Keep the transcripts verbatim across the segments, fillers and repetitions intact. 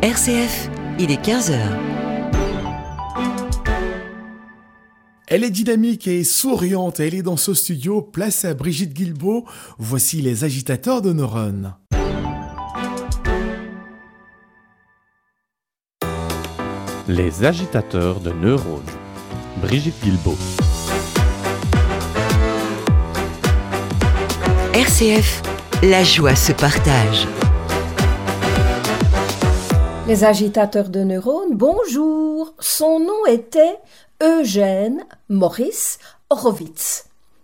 R C F, il est quinze heures. Elle est dynamique et souriante. Elle est dans ce studio. Place à Brigitte Guilbeault. Voici les agitateurs de neurones. Les agitateurs de neurones. Brigitte Guilbeault. R C F, la joie se partage. Les agitateurs de neurones, bonjour. Son nom était Eugène Maurice Horowitz.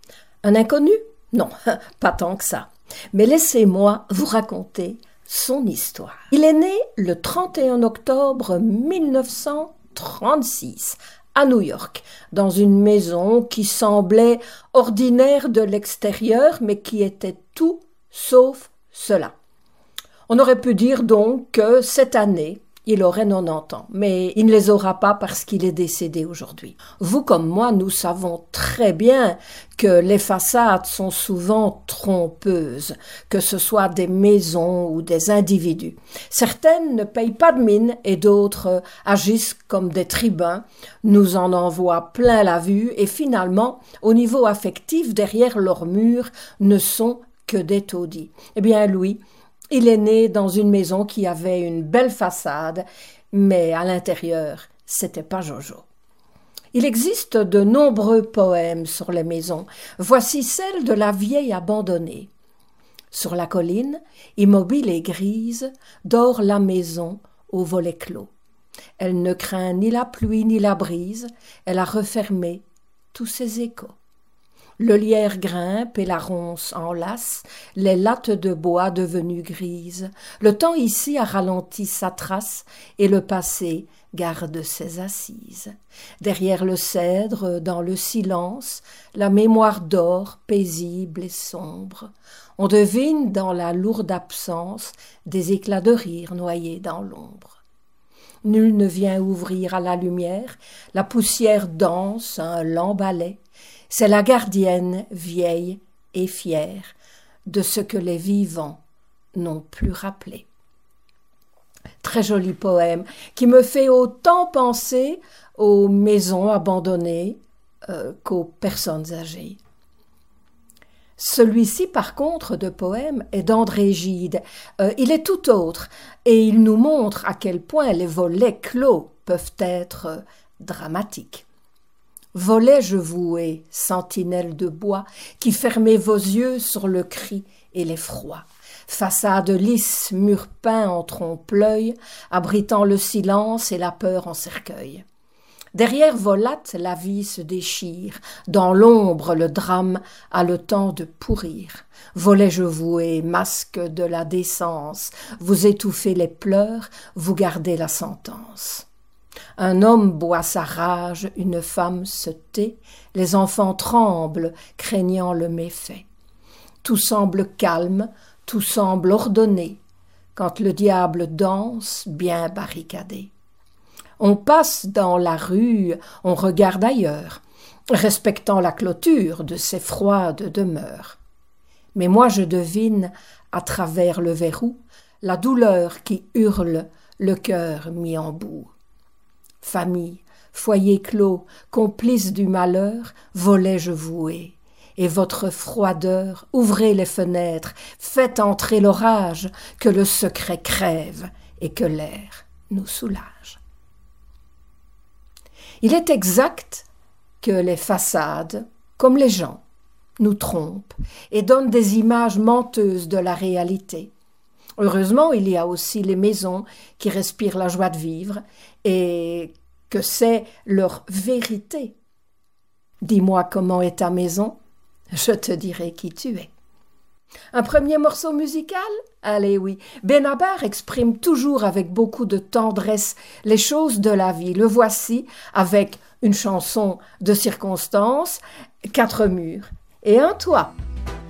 Un inconnu? Non, pas tant que ça. Mais laissez-moi vous raconter son histoire. Il est né le trente et un octobre mille neuf cent trente-six à New York, dans une maison qui semblait ordinaire de l'extérieur, mais qui était tout sauf cela. On aurait pu dire donc que cette année, il aurait quatre-vingt-dix ans, mais il ne les aura pas parce qu'il est décédé aujourd'hui. Vous comme moi, nous savons très bien que les façades sont souvent trompeuses, que ce soit des maisons ou des individus. Certaines ne payent pas de mine et d'autres agissent comme des tribuns, nous en envoient plein la vue et finalement, au niveau affectif, derrière leurs murs, ne sont que des taudis. Eh bien, lui, il est né dans une maison qui avait une belle façade, mais à l'intérieur, c'était pas Jojo. Il existe de nombreux poèmes sur les maisons. Voici celle de la vieille abandonnée. Sur la colline, immobile et grise, dort la maison aux volets clos. Elle ne craint ni la pluie ni la brise, elle a refermé tous ses échos. Le lierre grimpe et la ronce enlace les lattes de bois devenues grises. Le temps ici a ralenti sa trace et le passé garde ses assises. Derrière le cèdre, dans le silence, la mémoire dort, paisible et sombre. On devine dans la lourde absence des éclats de rire noyés dans l'ombre. Nul ne vient ouvrir à la lumière, la poussière danse un lent ballet. C'est la gardienne vieille et fière de ce que les vivants n'ont plus rappelé. Très joli poème qui me fait autant penser aux maisons abandonnées euh, qu'aux personnes âgées. Celui-ci, par contre, de poème est d'André Gide. Euh, il est tout autre et il nous montre à quel point les volets clos peuvent être euh, dramatiques. Volets je voué, sentinelle de bois, qui fermez vos yeux sur le cri et l'effroi. Façade lisse, mur peint en trompe-l'œil, abritant le silence et la peur en cercueil. Derrière vos lattes, la vie se déchire. Dans l'ombre, le drame a le temps de pourrir. Volets je voué, masque de la décence, vous étouffez les pleurs, vous gardez la sentence. Un homme boit sa rage, une femme se tait, les enfants tremblent, craignant le méfait. Tout semble calme, tout semble ordonné, quand le diable danse, bien barricadé. On passe dans la rue, on regarde ailleurs, respectant la clôture de ces froides demeures. Mais moi je devine, à travers le verrou, la douleur qui hurle, le cœur mis en boue. Famille, foyer clos, complice du malheur, volets je voué. Et votre froideur, ouvrez les fenêtres, faites entrer l'orage, que le secret crève et que l'air nous soulage. Il est exact que les façades, comme les gens, nous trompent et donnent des images menteuses de la réalité. Heureusement, il y a aussi les maisons qui respirent la joie de vivre et que c'est leur vérité. Dis-moi comment est ta maison, je te dirai qui tu es. Un premier morceau musical? Allez oui, Benabar exprime toujours avec beaucoup de tendresse les choses de la vie. Le voici avec une chanson de circonstance, Quatre murs et un toit.